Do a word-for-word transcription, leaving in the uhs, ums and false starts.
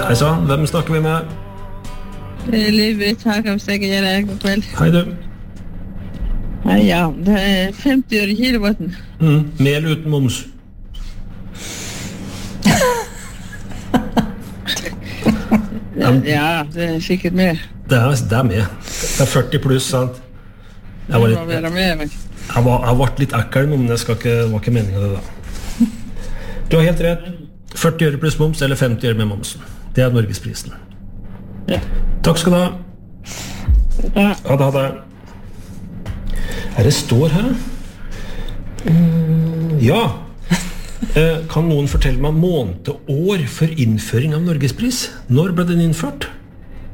Hei sann, hvem snakker vi med? Livet her kan vi gjøre god kveld. Hei du. Hei, ja, det er femti øre kilowatten. Mm, mel uten moms. Ja, det er sikkert med. Det er, det er med. Det er førti pluss, sant? Jeg var, litt, jeg, jeg var, jeg var litt ekkel, men det skal ikke, var ikke meningen det da. Du har helt rett. førti øre pluss moms, eller femti øre med momsen. Det er Norgesprisen. Ja. Takk skal du ha. Ja. Ha det, ha det. Her det står her. Mm, ja. Eh, kan noen fortelle meg måned og år for innføring av Norgespris? Når ble den innført?